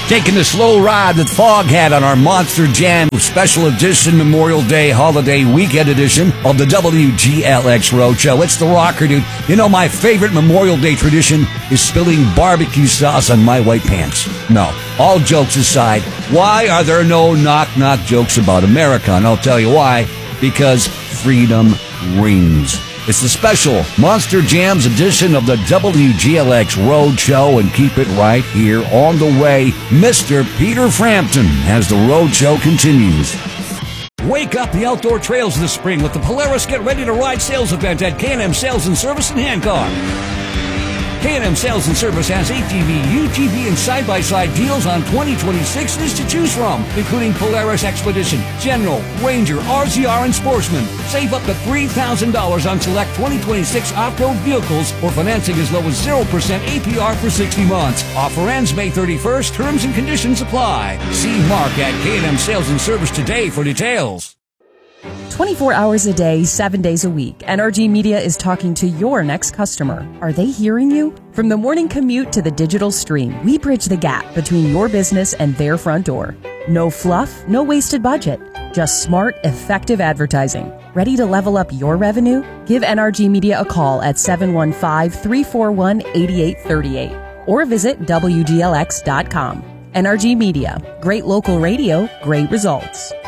Taking a slow ride with Foghat on our Monster Jam Special Edition Memorial Day Holiday Weekend Edition of the WGLX Roadshow. It's the rocker, dude. You know, my favorite Memorial Day tradition is spilling barbecue sauce on my white pants. No, all jokes aside, why are there no knock-knock jokes about America? And I'll tell you why. Because freedom rings. It's the special Monster Jams edition of the WGLX Roadshow, and keep it right here on the way, Mr. Peter Frampton, as the Roadshow continues. Wake up the outdoor trails of the spring with the Polaris Get Ready to Ride sales event at K&M Sales and Service in Hancock. K&M Sales and Service has ATV, UTV, and side-by-side deals on 2026s to choose from, including Polaris Expedition, General, Ranger, RZR, and Sportsman. Save up to $3,000 on select 2026 off-road vehicles or financing as low as 0% APR for 60 months. Offer ends May 31st. Terms and conditions apply. See Mark at K&M Sales and Service today for details. 24 hours a day, 7 days a week, NRG Media is talking to your next customer. Are they hearing you? From the morning commute to the digital stream, we bridge the gap between your business and their front door. No fluff, no wasted budget. Just smart, effective advertising. Ready to level up your revenue? Give NRG Media a call at 715-341-8838 or visit WGLX.com. NRG Media. Great local radio, great results.